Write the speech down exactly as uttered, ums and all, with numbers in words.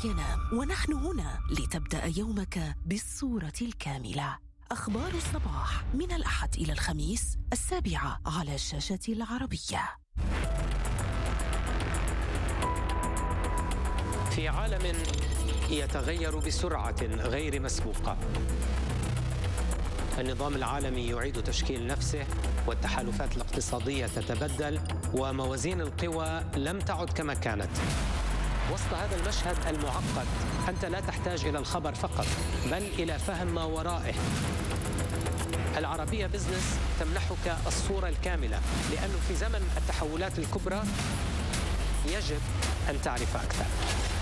ينام، ونحن هنا لتبدأ يومك بالصورة الكاملة. أخبار الصباح من الأحد إلى الخميس السابعة على الشاشة العربية. في عالم يتغير بسرعة غير مسبوقة، النظام العالمي يعيد تشكيل نفسه، والتحالفات الاقتصادية تتبدل، وموازين القوى لم تعد كما كانت. وسط هذا المشهد المعقد أنت لا تحتاج إلى الخبر فقط، بل إلى فهم ما ورائه. العربية بزنس تمنحك الصورة الكاملة، لأنه في زمن التحولات الكبرى يجب أن تعرف أكثر.